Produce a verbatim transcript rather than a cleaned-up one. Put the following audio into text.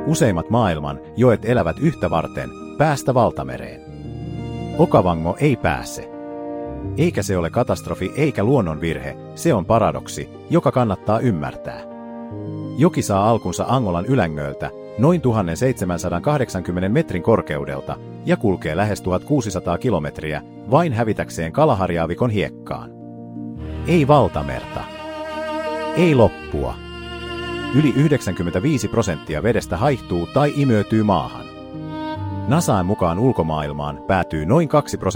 Useimmat maailman joet elävät yhtä varten päästä valtamereen. Okavango ei pääse. Eikä se ole katastrofi eikä luonnonvirhe, se on paradoksi, joka kannattaa ymmärtää. Joki saa alkunsa Angolan ylängöltä, noin tuhatseitsemänsataakahdeksankymmentä metrin korkeudelta, ja kulkee lähes tuhatkuusisataa kilometriä, vain hävitäkseen Kalahariaavikon hiekkaan. Ei valtamerta. Ei loppua. Yli yhdeksänkymmentäviisi prosenttia vedestä haihtuu tai imeytyy maahan. NASAn mukaan ulkomaailmaan päätyy noin kaksi prosenttia